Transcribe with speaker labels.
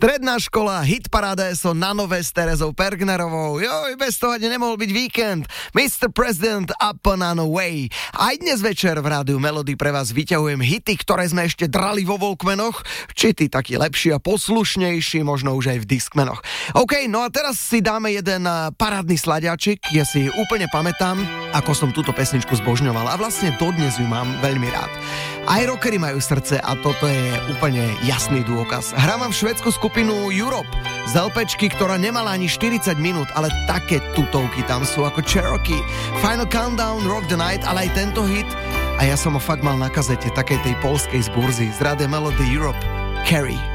Speaker 1: Stredná škola, hitparáda SO na nové s Terezou Pergnerovou. Joj, bez toho ani nemohol byť víkend. Mr. President up and on away. Aj dnes večer v Rádiu Melody pre vás vyťahujem hity, ktoré sme ešte drali vo Walkmanoch, či ty taký lepší a poslušnejší, možno už aj v Discmanoch. OK, no a teraz si dáme jeden parádny sladiačik. Ja si úplne pamätám, ako som túto pesničku zbožňoval a vlastne dodnes ju mám veľmi rád. Aj rockery majú srdce a toto je úplne jasný dôkaz. Hrávam v švédsku skupinu Europe z LPčky, ktorá nemala ani 40 minút, ale také tutovky tam sú ako Cherokee, Final Countdown, Rock the Night, ale aj tento hit. A ja som ho fakt mal na kazete takej tej polskej z burzy z Rádia Melody Europe, Carrie.